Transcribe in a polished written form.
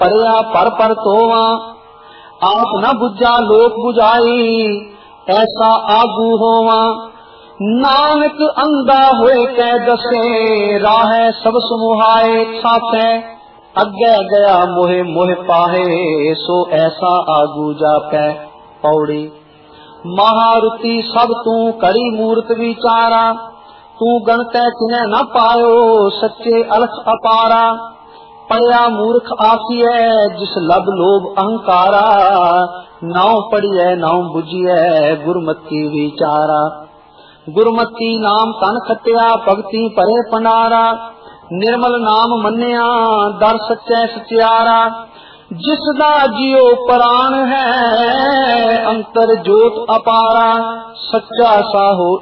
परिया पर तोवा आप न बुझा लोक बुझाई ऐसा आगू होवा। नानक अंधा होए कै दसे राह सब समुहाए छाते अगे गया मोहे मोह पाहे सो ऐसा आगू जापै। पौड़ी महारुति सब तू करी मूर्त विचारा तू गणतै किने न पायो सच्चे अलख अपारा। पढ़िया मूर्ख आखिए जिस लब लोभ अहंकारा नाव पढ़िए नाव बुझिए गुरमति विचारा। गुरमति नाम तन खटिया भगति परे पंडारा निर्मल नाम मन्या दर सच्चे सचियारा। जिसदा जियो प्राण है अंतर जोत अपारा सच्चा साहो